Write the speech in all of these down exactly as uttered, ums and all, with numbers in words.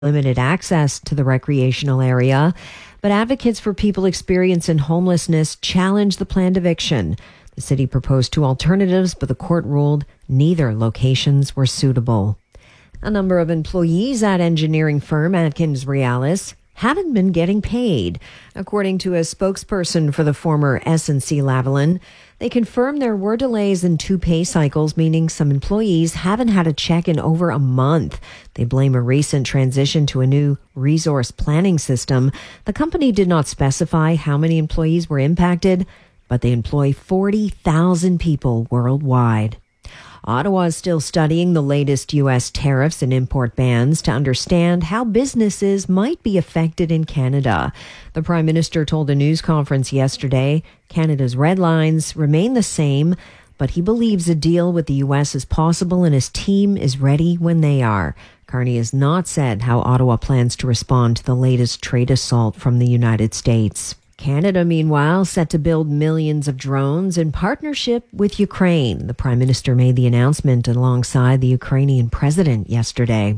limited access to the recreational area. But advocates for people experiencing homelessness challenged the planned eviction. The city proposed two alternatives, but the court ruled neither locations were suitable. A number of employees at engineering firm Atkins Realis haven't been getting paid. According to a spokesperson for the former S and C Lavalin, they confirmed there were delays in two pay cycles, meaning some employees haven't had a check in over a month. They blame a recent transition to a new resource planning system. The company did not specify how many employees were impacted, but they employ forty thousand people worldwide. Ottawa is still studying the latest U S tariffs and import bans to understand how businesses might be affected in Canada. The Prime Minister told a news conference yesterday Canada's red lines remain the same, but he believes a deal with the U S is possible and his team is ready when they are. Carney has not said how Ottawa plans to respond to the latest trade assault from the United States. Canada, meanwhile, set to build millions of drones in partnership with Ukraine. The Prime Minister made the announcement alongside the Ukrainian president yesterday.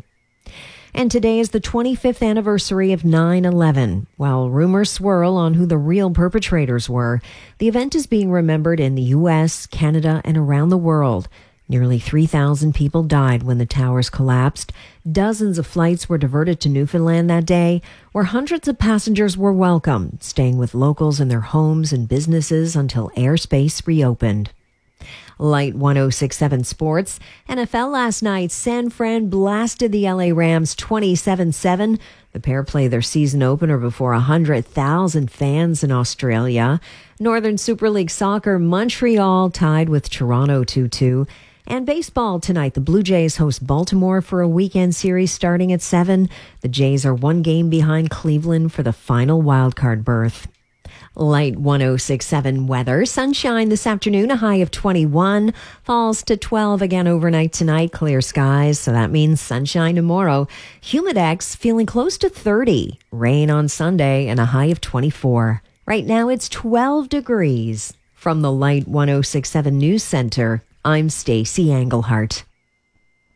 And today is the twenty-fifth anniversary of nine eleven. While rumors swirl on who the real perpetrators were, the event is being remembered in the U S, Canada, and around the world. Nearly three thousand people died when the towers collapsed. Dozens of flights were diverted to Newfoundland that day, where hundreds of passengers were welcomed, staying with locals in their homes and businesses until airspace reopened. Light one oh six point seven Sports. N F L last night, San Fran blasted the L A Rams twenty-seven seven. The pair play their season opener before one hundred thousand fans in Australia. Northern Super League Soccer, Montreal tied with Toronto two two. And baseball tonight, the Blue Jays host Baltimore for a weekend series starting at seven. The Jays are one game behind Cleveland for the final wildcard berth. Light one oh six point seven weather. Sunshine this afternoon, a high of twenty-one. Falls to twelve again overnight tonight. Clear skies, so that means sunshine tomorrow. Humidex feeling close to thirty. Rain on Sunday and a high of twenty-four. Right now it's twelve degrees. From the Light one oh six point seven News Center, I'm Stacey Engelhart.